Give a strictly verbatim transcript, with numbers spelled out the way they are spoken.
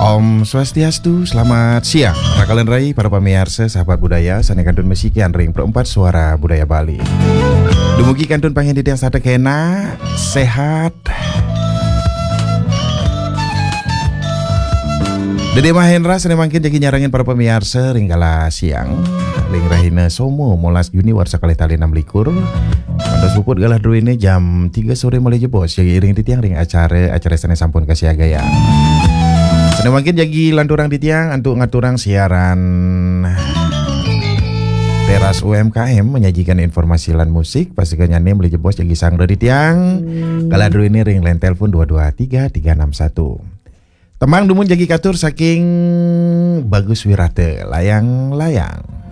Om Swastiastu, selamat siang Rakalan Rai, para pemirsa, sahabat budaya Sana kantun mesikian ring perempat suara budaya Bali. Dumugi kantun panghendit yang sada kena sehat. Dede Mahendra sana mangkin jadi nyarangin para pemirsa ring kala siang. Ring rahina somo molas Juni warsa kali tali enam likur. Pada suput galah dulu ini jam tiga sore mulai jebos. Jadi ring di tiang ring acara acara sana sampun kasih agaya. Sana mungkin jadi lanturang di tiang untuk ngaturang siaran Teras U M K M menyajikan informasi lan musik. Pastikan nyanyi mulai jebos jadi sang di tiang. Galah dulu ini ring line telepon dua dua tiga tiga enam satu. Temang dumun jadi katur saking Bagus Wirate layang-layang.